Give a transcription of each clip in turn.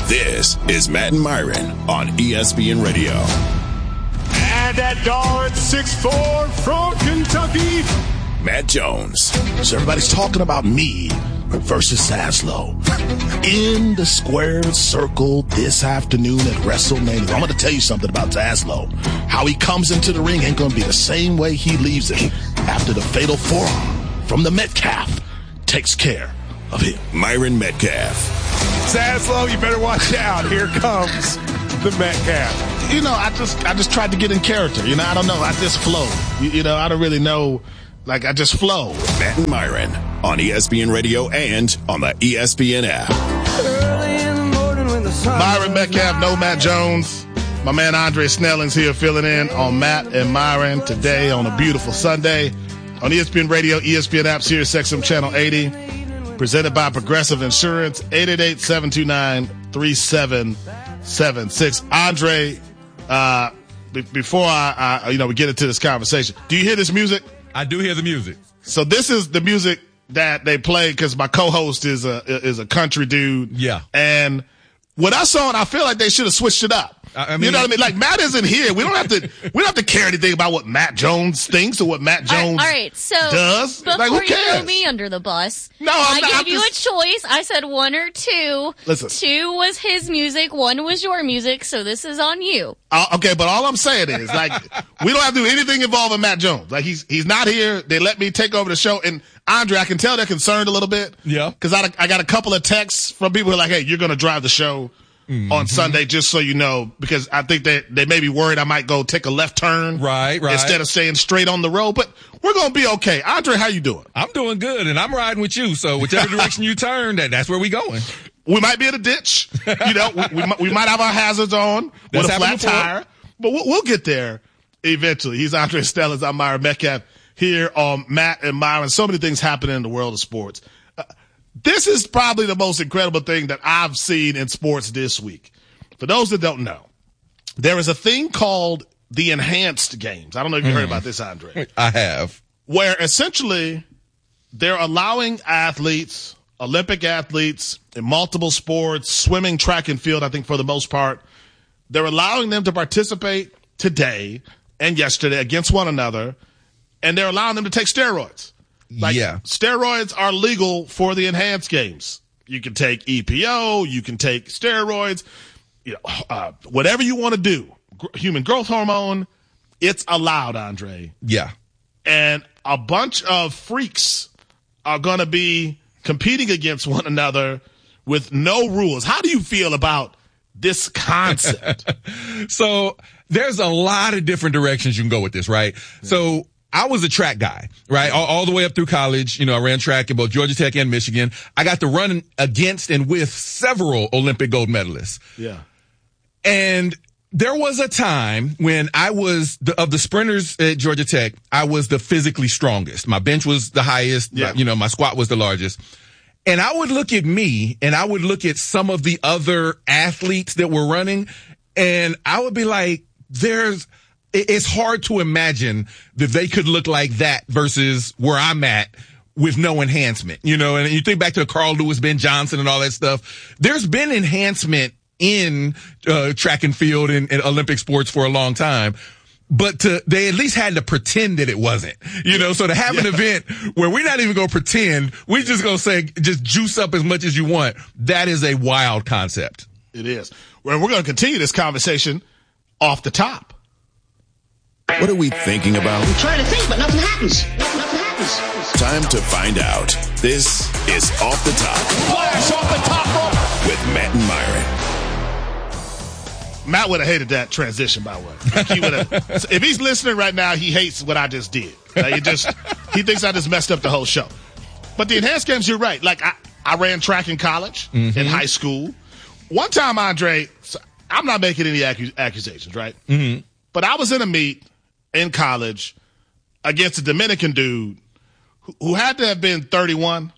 This is Matt and Myron on ESPN Radio. And at Dart 6'4" from Kentucky, Matt Jones. So everybody's talking about me versus Zaslow in the squared circle this afternoon at WrestleMania. I'm going to tell you something about Zaslow. How he comes into the ring ain't going to be the same way he leaves it after the fatal forearm from the Metcalf takes care of him. Myron Metcalf. Zaslow, you better watch out. Here comes the Metcalf. You know, I just tried to get in character. You know, I don't know. I just flow. You know, I don't really know. Like, I just flow. Matt and Myron on ESPN Radio and on the ESPN app. Myron Metcalf, no Matt Jones. My man Andre Snelling's here filling in on Matt and Myron today on a beautiful Sunday on ESPN Radio, ESPN app, Sirius XM Channel 80. Presented by Progressive Insurance, 888-729-3776. Andre, before we get into this conversation, do you hear this music? I do hear the music. So this is the music that they play because my co-host is a country dude. Yeah. And when I saw it, I feel like they should have switched it up. I mean, you know what I mean? Like, Matt isn't here. We don't have to care anything about what Matt Jones thinks or what Matt Jones all right, so does. Before like, who you cares? throw me under the bus, No, I gave you a choice. I said one or two. Listen. 2 was his music, 1 was your music, so this is on you. Okay, but all I'm saying is, like, we don't have to do anything involving Matt Jones. Like, he's not here. They let me take over the show. And, Andre, I can tell they're concerned a little bit. Yeah. Because I got a couple of texts from people who are like, hey, you're going to drive the show on Sunday, just so you know, because I think that they may be worried I might go take a left turn. Right. Instead of staying straight on the road. But we're going to be okay. Andre, how you doing? I'm doing good, and I'm riding with you. So whichever direction you turn, that's where we going. We might be in a ditch. You know, we might have our hazards on with a flat tire. But we'll get there eventually. He's Andre Stellers. I'm Myron Metcalf here on Matt and Myron. So many things happening in the world of sports. This is probably the most incredible thing that I've seen in sports this week. For those that don't know, there is a thing called the enhanced games. I don't know if you heard about this, Andre. I have. Where essentially they're allowing athletes, Olympic athletes in multiple sports, swimming, track, and field, I think for the most part, they're allowing them to participate today and yesterday against one another, and they're allowing them to take steroids. Steroids are legal for the enhanced games. You can take EPO, you can take steroids, whatever you want to do. Human growth hormone, it's allowed, Andre. Yeah. And a bunch of freaks are going to be competing against one another with no rules. How do you feel about this concept? So there's a lot of different directions you can go with this, right? Yeah. So I was a track guy, right? All the way up through college. I ran track in both Georgia Tech and Michigan. I got to run against and with several Olympic gold medalists. Yeah. And there was a time when I was of the sprinters at Georgia Tech, I was the physically strongest. My bench was the highest. Yeah. My squat was the largest. And I would look at me and I would look at some of the other athletes that were running, and I would be like, it's hard to imagine that they could look like that versus where I'm at with no enhancement, and you think back to Carl Lewis, Ben Johnson and all that stuff. There's been enhancement in track and field and Olympic sports for a long time, but they at least had to pretend that it wasn't, so to have an event where we're not even going to pretend, we just going to say, just juice up as much as you want. That is a wild concept. It is. Well, we're going to continue this conversation off the top. What are we thinking about? I'm trying to think, but nothing happens. Nothing happens. Time to find out. This is Off the Top. Flash off the top rope with Matt and Myron. Matt would have hated that transition, by the way. Like he if he's listening right now, he hates what I just did. Like he thinks I just messed up the whole show. But the enhanced games, you're right. Like I ran track in college, in high school. One time, Andre, I'm not making any accusations, right? Mm-hmm. But I was in a meet in college against a Dominican dude who had to have been 31.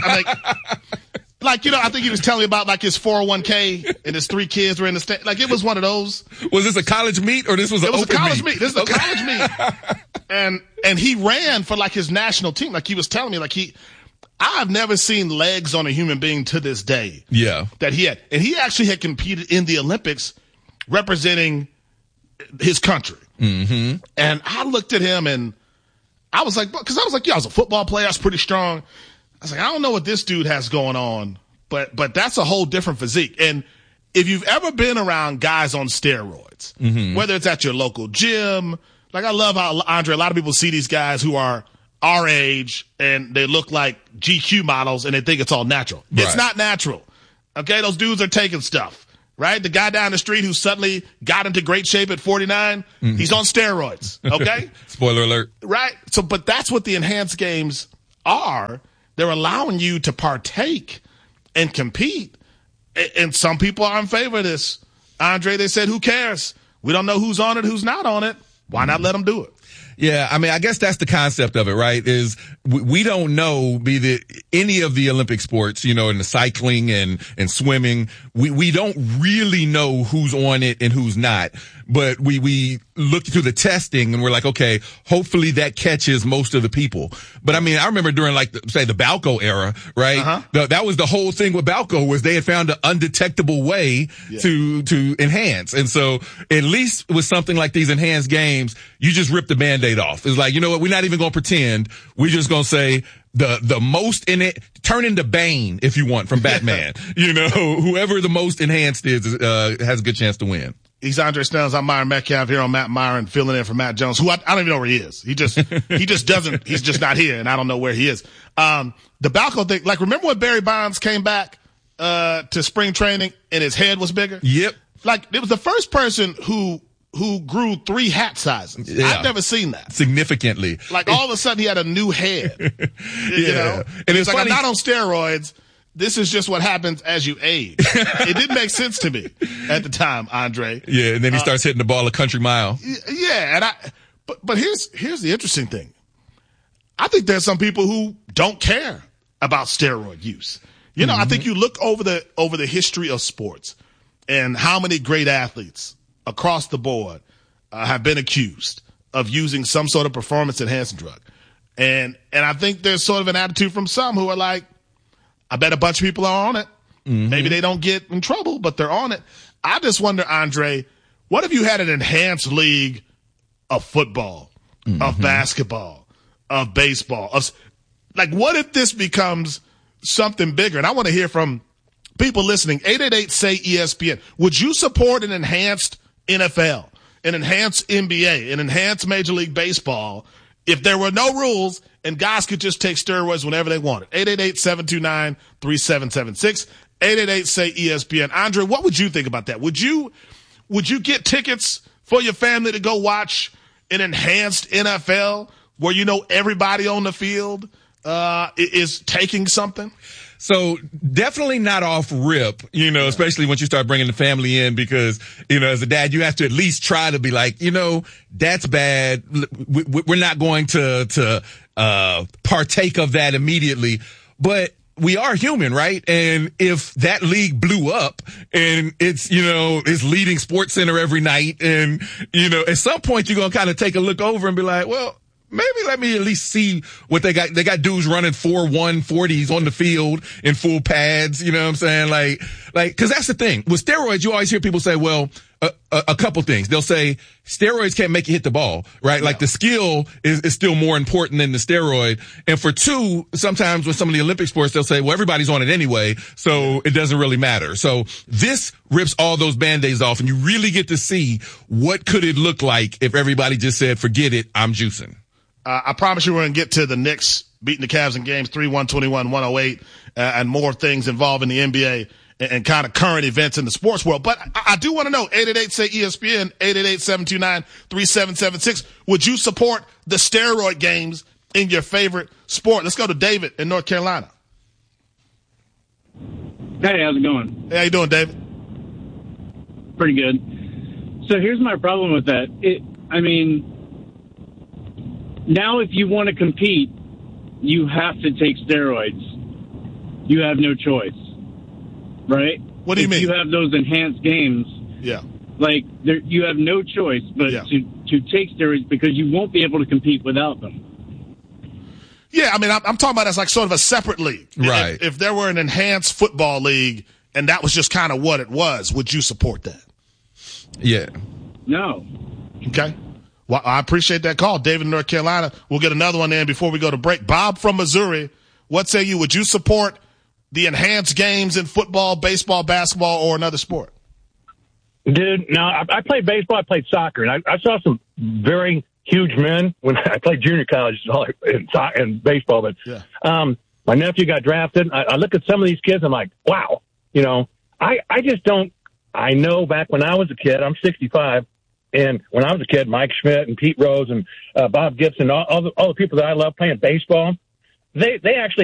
I think he was telling me about like his 401k and his 3 kids were in the state. Like it was one of those. Was this a college meet or this was an open meet? It was a college meet. This is a college meet. And he ran for like his national team. Like he was telling me, like I've never seen legs on a human being to this day. Yeah. That he had. And he actually had competed in the Olympics representing his country. Mm-hmm. And I looked at him and I was like, because I was like, yeah, I was a football player. I was pretty strong. I was like, I don't know what this dude has going on, but that's a whole different physique. And if you've ever been around guys on steroids, whether it's at your local gym, like I love how, Andre, a lot of people see these guys who are our age and they look like GQ models and they think it's all natural. Right. It's not natural. Okay. Those dudes are taking stuff, right? The guy down the street who suddenly got into great shape at 49, he's on steroids. Okay. Spoiler alert. Right. So, but that's what the enhanced games are. They're allowing you to partake and compete. And some people are in favor of this. Andre, they said, who cares? We don't know who's on it, who's not on it. Why not let them do it? Yeah, I mean, I guess that's the concept of it, right? Is we don't know any of the Olympic sports, in the cycling and swimming. We don't really know who's on it and who's not. But we look through the testing and we're like, okay, hopefully that catches most of the people. But I mean, I remember during the Balco era, right? Uh-huh. That was the whole thing with Balco was they had found an undetectable way to enhance. And so at least with something like these enhanced games, you just rip the Band-Aid off. It's like, you know what? We're not even going to pretend. We're just going to say the most in it, turn into Bane if you want from Batman. Whoever the most enhanced is, has a good chance to win. He's Andre Snells. I'm Myron Metcalf here on Matt Myron, filling in for Matt Jones, who I don't even know where he is. He just doesn't, he's just not here and I don't know where he is. The Balco thing, like remember when Barry Bonds came back, to spring training and his head was bigger? Yep. Like it was the first person who grew 3 hat sizes. Yeah. I've never seen that. Significantly. Like all of a sudden he had a new head. Yeah. And it's like, I'm not on steroids. This is just what happens as you age. It didn't make sense to me at the time, Andre. Yeah, and then he starts hitting the ball a country mile. Yeah, and but here's the interesting thing. I think there's some people who don't care about steroid use. I think you look over the history of sports and how many great athletes across the board have been accused of using some sort of performance enhancing drug. And I think there's sort of an attitude from some who are like, I bet a bunch of people are on it. Mm-hmm. Maybe they don't get in trouble, but they're on it. I just wonder, Andre, what if you had an enhanced league of football, of basketball, of baseball? What if this becomes something bigger? And I want to hear from people listening. 888-SAY-ESPN. Would you support an enhanced NFL, an enhanced NBA, an enhanced Major League Baseball if there were no rules and guys could just take steroids whenever they wanted? 888-729-3776. 888-SAY-ESPN. Andre, what would you think about that? Would you get tickets for your family to go watch an enhanced NFL where everybody on the field is taking something? So definitely not off rip, especially once you start bringing the family in because, as a dad, you have to at least try to be like, that's bad. We're not going to partake of that immediately, but we are human, right? And if that league blew up and it's, it's leading Sports Center every night and, at some point you're going to kind of take a look over and be like, well, maybe let me at least see what they got. They got dudes running 4.140s on the field in full pads. You know what I'm saying? Like, cause that's the thing. With steroids, you always hear people say, well, a couple things. They'll say steroids can't make you hit the ball, right? Yeah. Like the skill is still more important than the steroid. And for two, sometimes with some of the Olympic sports, they'll say, well, everybody's on it anyway, so it doesn't really matter. So this rips all those Band-Aids off and you really get to see what could it look like if everybody just said, forget it, I'm juicing. I promise you we're going to get to the Knicks beating the Cavs in games 3-1, 21-108, and more things involving the NBA and kind of current events in the sports world. But I do want to know, 888-SAY-ESPN, 888-729-3776, would you support the steroid games in your favorite sport? Let's go to David in North Carolina. Hey, how's it going? Hey, how you doing, David? Pretty good. So here's my problem with that. Now, if you want to compete, you have to take steroids. You have no choice, right? What do you mean? You have those enhanced games. Yeah. You have no choice but to take steroids because you won't be able to compete without them. Yeah, I mean, I'm talking about as like sort of a separate league. Right. If there were an enhanced football league and that was just kind of what it was, would you support that? Yeah. No. Okay. Well, I appreciate that call. David in North Carolina. We'll get another one in before we go to break. Bob from Missouri, what say you? Would you support the enhanced games in football, baseball, basketball, or another sport? Dude, no, I played baseball. I played soccer, and I saw some very huge men when I played junior college and baseball. But my nephew got drafted. I look at some of these kids. I'm like, wow. You know, I just don't. I know back when I was a kid. I'm 65. And when I was a kid, Mike Schmidt and Pete Rose and Bob Gibson, all the people that I love playing baseball, they actually